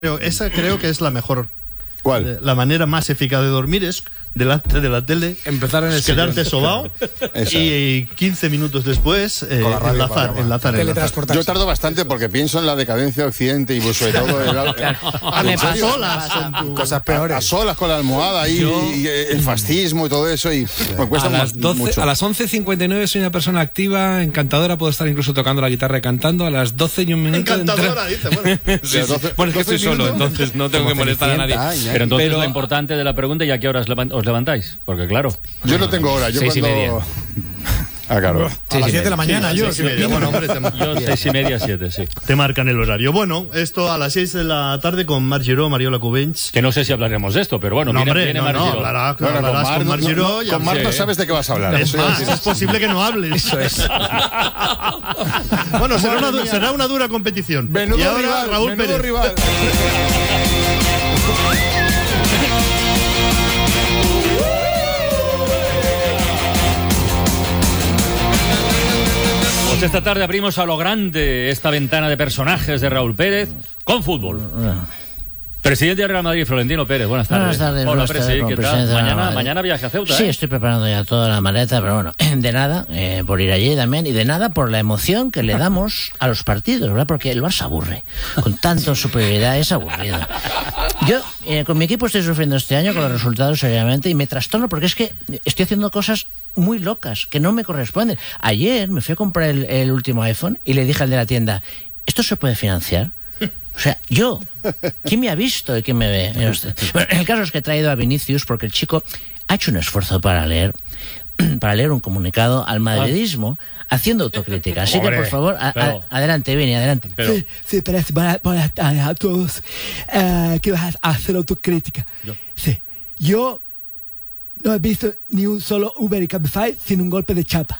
Esa creo que es la mejor. ¿Cuál? La manera más eficaz de dormir es delante de la tele, empezar en el quedarte sobao y 15 minutos después enlazar. Yo tardo bastante porque pienso en la decadencia de Occidente y sobre todo a solas, cosas peores. A solas con la almohada y el fascismo y todo eso y me cuesta mucho. A las 11:59 soy una persona activa, encantadora, puedo estar incluso tocando la guitarra y cantando. A las 12 y un minuto encantadora, dice, bueno. Sí. Bueno, es que estoy solo, entonces no tengo que molestar a nadie. Pero entonces lo importante de la pregunta, ¿y a qué horas os levantáis? Porque claro. Yo no tengo hora, yo 6:30. Claro. A las 7 de la mañana, yo. 6:30. Bueno, hombre, Yo 6:30, 7, sí. te marcan el horario. Bueno, esto a las 6 de la tarde con Marc Giró, Mariola Cubells. Que no sé si hablaremos de esto, pero bueno, viene Marc Giró. Hablarás con Marc Giró. Con Marc no sabes de qué vas a hablar. Es más, es posible que no hables. Eso es. Bueno, será una dura competición. Menudo y ahora rival, Raúl Pérez. rival. Pues esta tarde abrimos a lo grande esta ventana de personajes de Raúl Pérez con fútbol. Presidente de Real Madrid, Florentino Pérez, buenas tardes. Buenas tardes. Hola, buenas tardes, ¿qué tal? Mañana viaje a Ceuta, Sí, estoy preparando ya toda la maleta, pero bueno, de nada por ir allí también, y de nada por la emoción que le damos a los partidos, ¿verdad? Porque el Barça aburre. Con tanto superioridad es aburrido. Yo, con mi equipo estoy sufriendo este año con los resultados seriamente y me trastorno porque es que estoy haciendo cosas muy locas que no me corresponden. Ayer me fui a comprar el último iPhone y le dije al de la tienda, ¿esto se puede financiar? O sea, yo, ¿quién me ha visto y quién me ve? Mira usted. Bueno, el caso es que he traído a Vinicius porque el chico ha hecho un esfuerzo para leer un comunicado al madridismo haciendo autocrítica. Así que, por favor, adelante, Vini, adelante. Sí, buenas tardes a todos. ¿Qué vas a hacer autocrítica? Sí, yo no he visto ni un solo Uber y Cabify sin un golpe de chapa.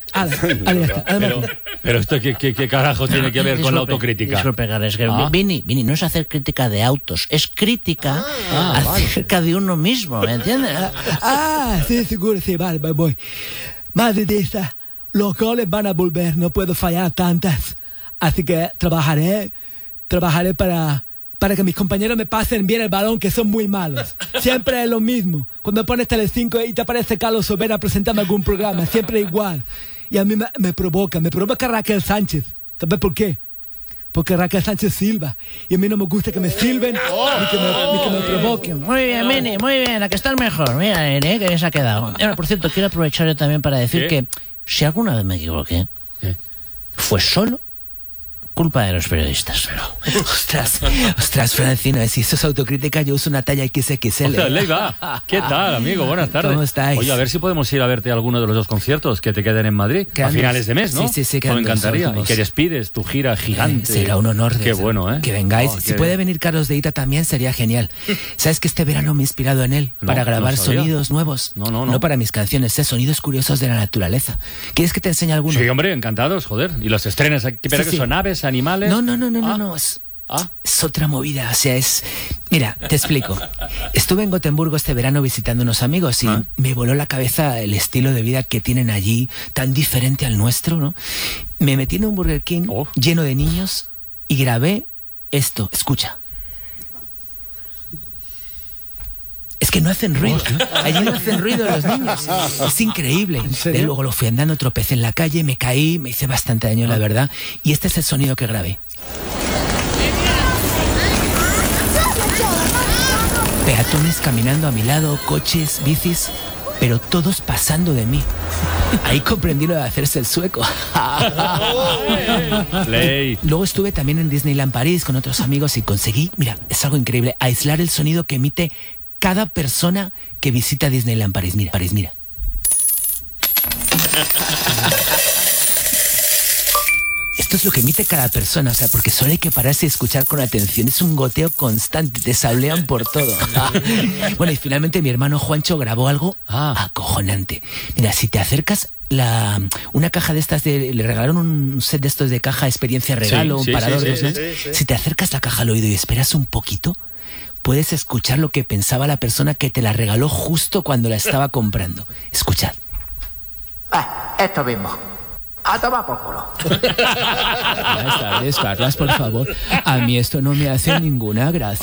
Pero esto ¿qué carajo tiene que ver con la autocrítica? Disculpe, es que Vini, no es hacer crítica de autos, es crítica acerca de uno mismo, ¿me entiendes? Sí, seguro, sí, vale, voy. Madridista, los goles van a volver, no puedo fallar tantas. Así que trabajaré para que mis compañeros me pasen bien el balón, que son muy malos. Siempre es lo mismo. Cuando pones Telecinco y te aparece Carlos Sobera presentando algún programa, siempre igual. Y a mí me provoca Raquel Sánchez. ¿Sabes por qué? Porque Raquel Sánchez silba. Y a mí no me gusta que me silben ni que me provoquen. Muy bien, Vini, muy bien. A que estás mejor. Mira, que bien se ha quedado. Ahora, por cierto, quiero aprovechar yo también para decir que si alguna vez me equivoqué, fue solo culpa de los periodistas. Ostras, Francino, si eso es autocrítica, yo uso una talla XXL. O sea, Leiva, ¿qué tal, amigo? Buenas tardes. ¿Cómo estáis? Oye, a ver si podemos ir a verte a alguno de los dos conciertos que te queden en Madrid a finales de mes, ¿no? Sí, me encantaría. Y que despides tu gira gigante. Será un honor. Qué bueno, ¿eh? Que vengáis. Si puede venir Carlos de Ita también, sería genial. ¿Sabes que este verano me he inspirado en él para grabar sonidos nuevos? No para mis canciones, sonidos curiosos de la naturaleza. ¿Quieres que te enseñe alguno? Sí, hombre, encantados, joder. Y los estrenas, ¿pero que son aves, animales? No. Es otra movida, o sea, Mira, te explico. Estuve en Gotemburgo este verano visitando unos amigos y me voló la cabeza el estilo de vida que tienen allí, tan diferente al nuestro, ¿no? Me metí en un Burger King lleno de niños y grabé esto, escucha. Es que no hacen ruido. Allí no hacen ruido los niños. Es increíble. Luego lo fui andando, tropecé en la calle, me caí, me hice bastante daño, la verdad. Y este es el sonido que grabé. Peatones caminando a mi lado, coches, bicis, pero todos pasando de mí. Ahí comprendí lo de hacerse el sueco. Luego estuve también en Disneyland París con otros amigos y conseguí, mira, es algo increíble, aislar el sonido que emite cada persona que visita Disneyland París. Mira. Esto es lo que emite cada persona, o sea, porque solo hay que pararse y escuchar con atención. Es un goteo constante, te sablean por todo. Bueno, y finalmente mi hermano Juancho grabó algo acojonante. Mira, si te acercas, una caja de estas, le regalaron un set de estos de caja experiencia regalo, un parador de los. Si te acercas la caja al oído y esperas un poquito, puedes escuchar lo que pensaba la persona que te la regaló justo cuando la estaba comprando. Escuchad. Esto mismo. A tomar por culo. Buenas tardes, Carlas, por favor. A mí esto no me hace ninguna gracia.